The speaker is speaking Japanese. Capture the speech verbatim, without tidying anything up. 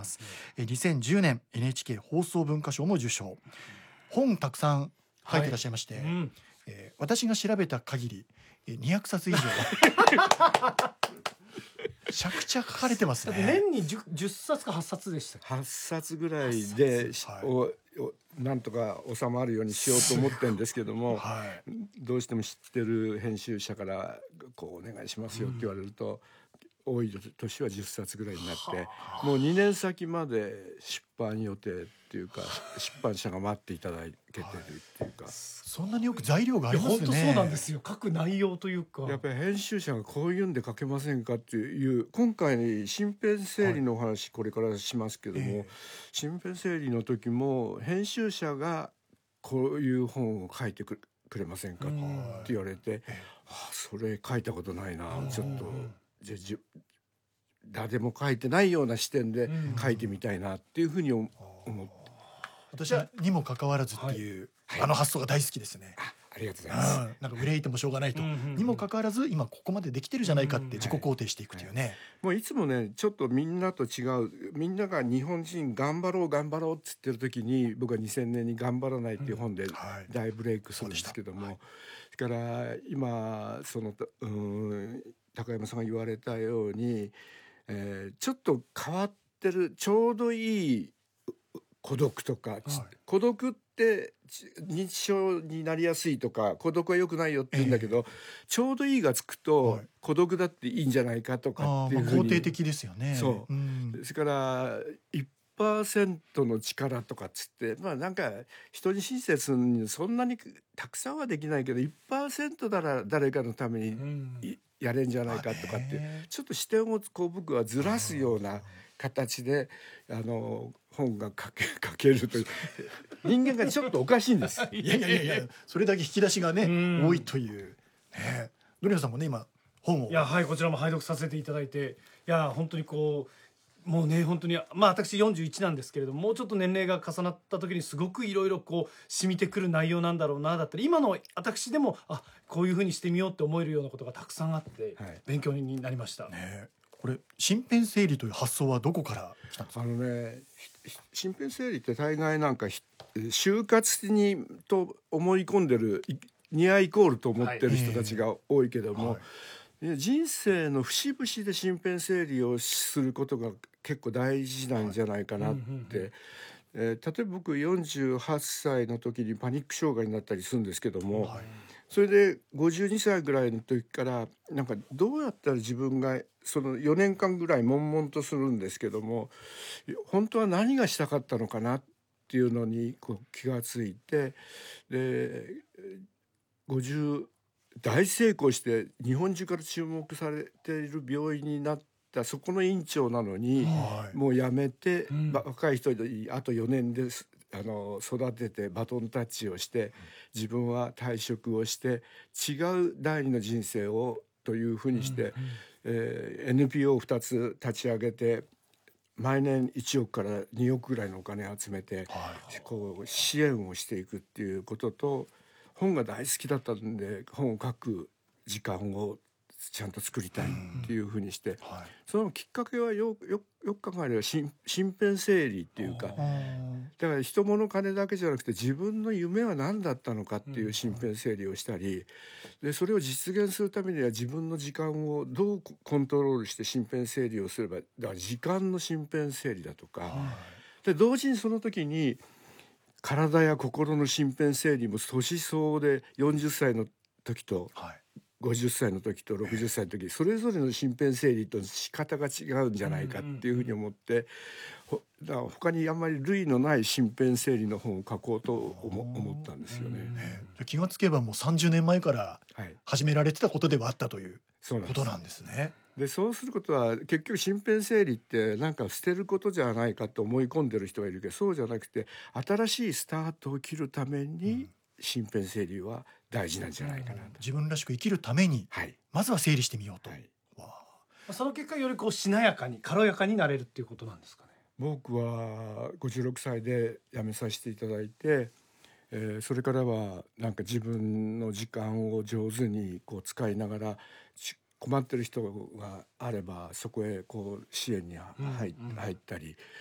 ます。えにせんじゅうねん エヌエイチケー 放送文化賞も受賞。本たくさん書いてらっしゃいまして、はい、うん、えー、私が調べた限りにひゃくさつ以上めちゃくちゃ書かれてますね。 年に 10, じゅっさつかはっさつでしたっけ。 はっさつぐらいで、はい、おおなんとか収まるようにしようと思ってるんですけども、はい、どうしても知ってる編集者からこうお願いしますよって言われると、うん、多い年はじゅっさつぐらいになって、もうにねん先まで出版予定っていうか出版社が待っていただけてるっていうか、はい、 そんなによく材料がありますね。 本当そうなんですよ。書く内容というか、 やっぱり編集者がこういうんで書けませんかっていう、今回身辺整理の話これからしますけども、はい、えー、身辺整理の時も編集者がこういう本を書いてくれませんかって言われて、はあ、それ書いたことないな、ちょっとじゃじ誰も書いてないような視点で書いてみたいなっていうふうに思って、 私はにもかかわらずっていう、はい、あの発想が大好きですね。 あ, ありがとうございます。 うん、なんか憂いてもしょうがないと、うんうんうん、にもかかわらず今ここまでできてるじゃないかって自己肯定していくというね、はいはい、 もういつもねちょっとみんなと違う、みんなが日本人頑張ろう頑張ろうって言ってる時に、僕はにせんねんに頑張らないっていう本で大ブレイクするんですけども、うん、はい、だから今そのうん高山さんが言われたように、えー、ちょっと変わってる、ちょうどいい孤独とか、はい、孤独って認知症になりやすいとか孤独は良くないよって言うんだけど、えー、ちょうどいいがつくと、はい、孤独だっていいんじゃないかとかっていうふうに、 まあ、肯定的ですよね。 そう、うん、ですから いちパーセント の力とかっつって、まあなんか人に親切にそんなにたくさんはできないけど いちパーセント なら誰かのために、うん、やれんじゃないかとかって、ちょっと視点をこう僕はずらすような形であの本が書け、書けるという人間がちょっとおかしいんですいやいやいやいや、それだけ引き出しがね多いという、ね、ドリアさんもね今本を、 いや、はい、こちらも拝読させていただいて、いや本当にこうもうね本当に、まあ私よんじゅういちなんですけれども、もうちょっと年齢が重なった時にすごくいろいろこう染みてくる内容なんだろうな、だったり今の私でもあこういうふうにしてみようって思えるようなことがたくさんあって、はい、勉強になりました、 ね。これ身辺整理という発想はどこから来たんですか。 あのね、身辺整理って大概なんか就活にと思い込んでる、ニアイコールと思ってる人たちが多いけども、はいえーはい、人生の節々で身辺整理をすることが結構大事なんじゃないかなって、はい、えー、例えば僕よんじゅうはっさいの時にパニック障害になったりするんですけども、はい、それでごじゅうにさいぐらいの時からなんかどうやったら自分がそのよねんかんぐらい悶々とするんですけども、本当は何がしたかったのかなっていうのにこう気がついて、でごじゅう大成功して日本中から注目されている病院になったそこの院長なのに、はい、もう辞めて、うん、若い人にあとよねんですあの育ててバトンタッチをして自分は退職をして違う第二の人生をというふうにして、うんうん、えー、エヌピーオーふたつ立ち上げて毎年いちおくからにおくぐらいのお金を集めて、はい、こう支援をしていくっていうことと、本が大好きだったんで本を書く時間をちゃんと作りたいっていうふうにして、うんはい、そのきっかけはよよよく考えれば身辺整理っていうか、だから人物金だけじゃなくて自分の夢は何だったのかっていう身辺整理をしたり、でそれを実現するためには自分の時間をどうコントロールして身辺整理をすれば、だから時間の身辺整理だとか、はい、で同時にその時に体や心の身辺整理も年相応でよんじゅっさいの時と、はい、ごじゅっさいの時とろくじゅっさいの時、それぞれの身辺整理と仕方が違うんじゃないかっていうふうに思って、ほだから他にあんまり類のない身辺整理の本を書こうと思思ったんですよね。 ね、気がつけばもうさんじゅうねんまえから始められてたことではあったということなんですね。 でそうすることは結局身辺整理ってなんか捨てることじゃないかと思い込んでる人がいるけど、そうじゃなくて新しいスタートを切るために身辺整理は大事なんじゃないかなと、うん、 自分らしく生きるために、はい、まずは整理してみようと、はい、 わその結果よりこうしなやかに軽やかになれるっていうことなんですかね。 僕はごじゅうろくさいで辞めさせていただいて、えー、それからはなんか自分の時間を上手にこう使いながら困ってる人があればそこへこう支援に入ったり、